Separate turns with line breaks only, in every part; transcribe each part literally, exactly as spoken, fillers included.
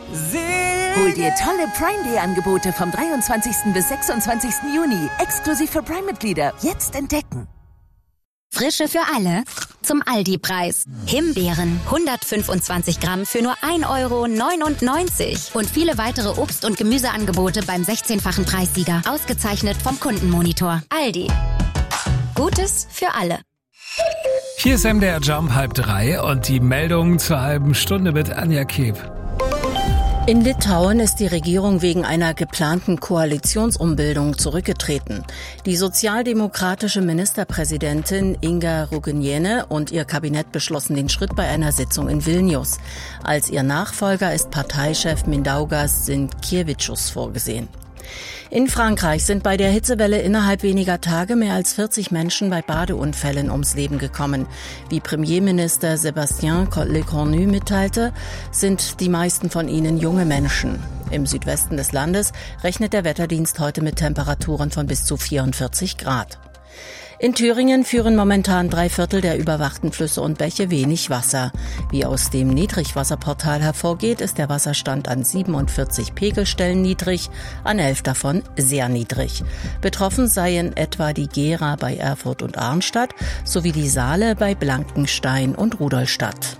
Hol dir tolle Prime-Day-Angebote vom dreiundzwanzigsten bis sechsundzwanzigsten Juni. Exklusiv für Prime-Mitglieder. Jetzt entdecken.
Frische für alle zum Aldi-Preis. Himbeeren hundertfünfundzwanzig Gramm für nur ein Euro neunundneunzig. Und viele weitere Obst- und Gemüseangebote beim sechzehnfachen Preissieger. Ausgezeichnet vom Kundenmonitor. Aldi. Gutes für alle.
Hier ist M D R Jump halb drei und die Meldung zur halben Stunde mit Anja Keb.
In Litauen ist die Regierung wegen einer geplanten Koalitionsumbildung zurückgetreten. Die sozialdemokratische Ministerpräsidentin Inga Ruginiene und ihr Kabinett beschlossen den Schritt bei einer Sitzung in Vilnius. Als ihr Nachfolger ist Parteichef Mindaugas Sinkevičius vorgesehen. In Frankreich sind bei der Hitzewelle innerhalb weniger Tage mehr als vierzig Menschen bei Badeunfällen ums Leben gekommen. Wie Premierminister Sébastien Lecornu mitteilte, sind die meisten von ihnen junge Menschen. Im Südwesten des Landes rechnet der Wetterdienst heute mit Temperaturen von bis zu vierundvierzig Grad. In Thüringen führen momentan drei Viertel der überwachten Flüsse und Bäche wenig Wasser. Wie aus dem Niedrigwasserportal hervorgeht, ist der Wasserstand an siebenundvierzig Pegelstellen niedrig, an elf davon sehr niedrig. Betroffen seien etwa die Gera bei Erfurt und Arnstadt sowie die Saale bei Blankenstein und Rudolstadt.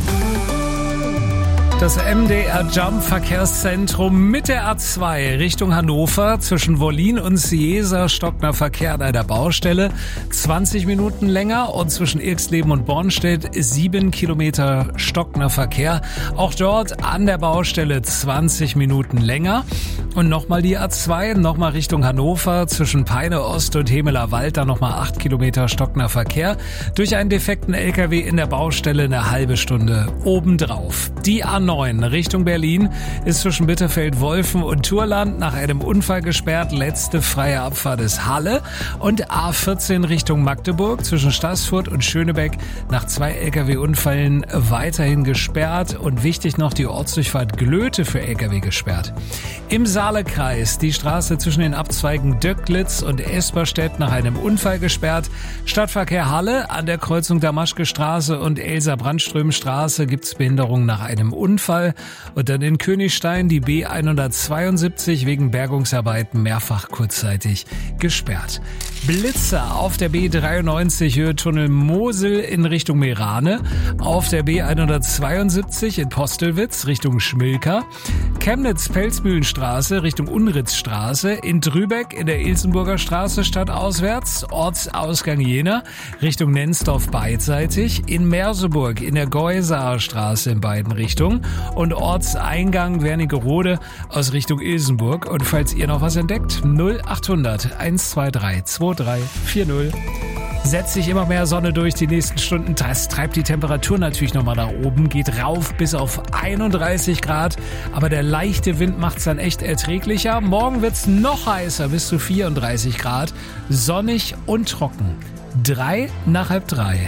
Das M D R Jump Verkehrszentrum mit der A zwei Richtung Hannover zwischen Wollin und Ciesa Stockner Verkehr an der Baustelle zwanzig Minuten länger und zwischen Ilksleben und Bornstedt sieben Kilometer Stockner Verkehr. Auch dort an der Baustelle zwanzig Minuten länger. Und nochmal die A zwei, nochmal Richtung Hannover zwischen Peine Ost und Hemeler Wald, da nochmal acht Kilometer Stockner Verkehr. Durch einen defekten L K W in der Baustelle eine halbe Stunde obendrauf. Die A neun Richtung Berlin ist zwischen Bitterfeld-Wolfen und Turland nach einem Unfall gesperrt. Letzte freie Abfahrt ist Halle. Und A vierzehn Richtung Magdeburg zwischen Staßfurt und Schönebeck nach zwei L K W-Unfällen weiterhin gesperrt. Und wichtig noch, die Ortsdurchfahrt Glöte für L K W gesperrt. Im Saalekreis die Straße zwischen den Abzweigen Döcklitz und Esperstedt nach einem Unfall gesperrt. Stadtverkehr Halle an der Kreuzung Damaschke-Straße und Elsa-Brandström-Straße gibt's Behinderungen nach einem Unfall. Und dann in Königstein die B hundertzweiundsiebzig wegen Bergungsarbeiten mehrfach kurzzeitig gesperrt. Blitzer auf der B dreiundneunzig Höhe Tunnel Mosel in Richtung Meerane, auf der B hundertzweiundsiebzig in Postelwitz Richtung Schmilka, Chemnitz-Pelzmühlenstraße Richtung Unritzstraße, in Drübeck in der Ilsenburger Straße stadtauswärts, Ortsausgang Jena Richtung Nensdorf beidseitig, in Merseburg in der Geusaer Straße in beiden Richtungen und Ortseingang Wernigerode aus Richtung Ilsenburg. Und falls ihr noch was entdeckt, null achthundert hundertzweiundzwanzig zweiunddreißig vierzig. Setzt sich immer mehr Sonne durch die nächsten Stunden. Das treibt die Temperatur natürlich nochmal nach oben, geht rauf bis auf einunddreißig Grad. Aber der leichte Wind macht's dann echt erträglicher. Morgen wird's noch heißer, bis zu vierunddreißig Grad. Sonnig und trocken. Drei nach halb drei.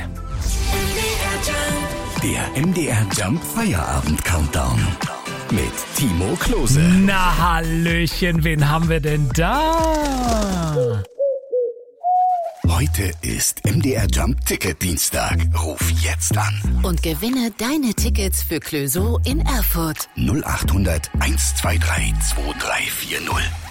Der M D R Jump Feierabend Countdown mit Timo Klose.
Na hallöchen, wen haben wir denn da?
Heute ist M D R Jump Ticket Dienstag. Ruf jetzt an.
Und gewinne deine Tickets für Clöso in Erfurt.
null achthundert hundertzweiundzwanzig zweiunddreißig vierzig.